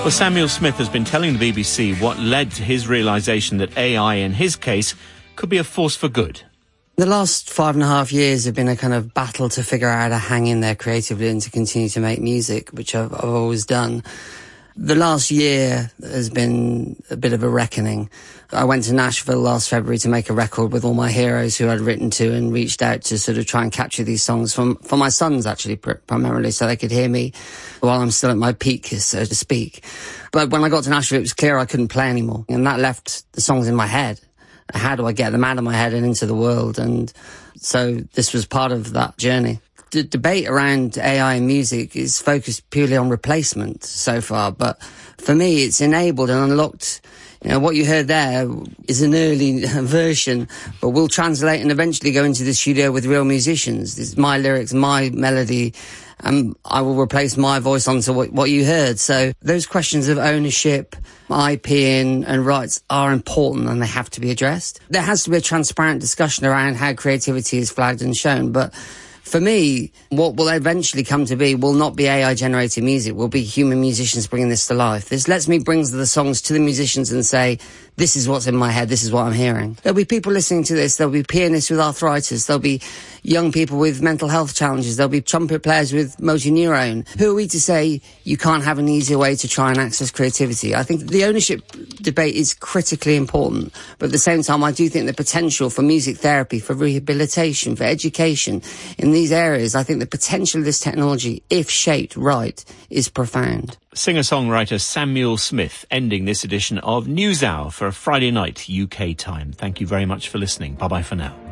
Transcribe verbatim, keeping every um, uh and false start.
Well, Samuel Smith has been telling the B B C what led to his realisation that A I, in his case, could be a force for good. The last five and a half years have been a kind of battle to figure out how to hang in there creatively and to continue to make music, which I've, I've always done. The last year has been a bit of a reckoning. I went to Nashville last February to make a record with all my heroes who I'd written to and reached out to sort of try and capture these songs from, for my sons, actually, pr- primarily, so they could hear me while I'm still at my peak, so to speak. But when I got to Nashville, it was clear I couldn't play anymore, and that left the songs in my head. How do I get them out of my head and into the world? And so this was part of that journey. The debate around A I in music is focused purely on replacement so far, but for me it's enabled and unlocked. You know, what you heard there is an early version, but we'll translate and eventually go into the studio with real musicians. This is my lyrics, my melody, and I will replace my voice onto what, what you heard. So those questions of ownership, I P and, and rights are important, and they have to be addressed. There has to be a transparent discussion around how creativity is flagged and shown, but for me, what will eventually come to be will not be A I-generated music, will be human musicians bringing this to life. This lets me bring the songs to the musicians and say, this is what's in my head, this is what I'm hearing. There'll be people listening to this, there'll be pianists with arthritis, there'll be young people with mental health challenges, there'll be trumpet players with motor neurone. Who are we to say you can't have an easier way to try and access creativity? I think the ownership debate is critically important, but at the same time, I do think the potential for music therapy, for rehabilitation, for education, in these areas, I think the potential of this technology, if shaped right, is profound. Singer-songwriter Samuel Smith ending this edition of NewsHour for a Friday night U K time. Thank you very much for listening. Bye-bye for now.